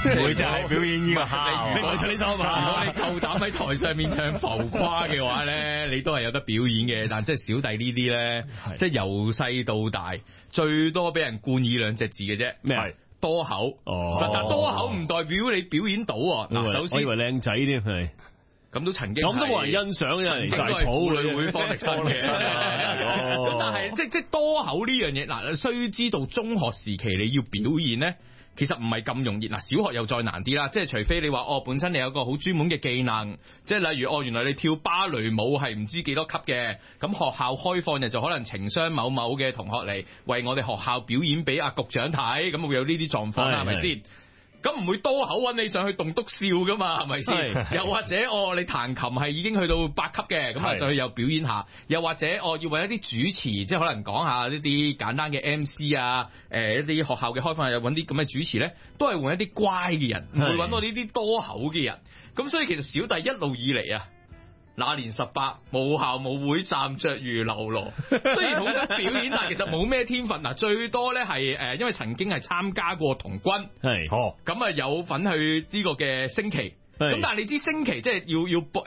會就係表演呢個蝦， 講出呢首嘛。如果你夠膽喺台上面唱浮誇嘅話咧，你都係有得表演嘅。但即係小弟呢啲咧，即係由細到大，最多俾人冠以兩隻字嘅啫。 咩？ 多口。 哦， 但多口唔代表你表演到。嗱，首先我以為靚仔添係。 咁都曾經咁都冇人欣賞嘅，離晒譜婦女會方力申嘅。咁但係即多口呢樣嘢，嗱，須知道中學時期你要表演咧，其實唔係咁容易。嗱，小學又再難啲啦，即係除非你話本身你有個好專門嘅技能，即係例如原來你跳芭蕾舞係唔知幾多級嘅，咁學校開放日就可能情商某某嘅同學嚟為我哋學校表演俾阿局長睇，咁會有呢啲狀況啦，係咪先？咁唔會多口揾你上去棟篤笑噶嘛，係咪先？又或者你彈琴係已經去到8級嘅，咁上去又表演下。又或者要揾一啲主持，即係可能講下呢啲簡單嘅 MC 啊，一啲學校嘅開放日揾啲咁嘅主持咧，都係換一啲乖嘅人，唔會揾我呢啲多口嘅人。咁所以其實小弟一路以嚟啊，那年18，無校無會站着如嘍囉。雖然好想表演，但其實冇咩天分。嗱，最多咧係因為曾經係參加過童軍，咁啊有份去呢個嘅升旗。咁但係你知升旗即係要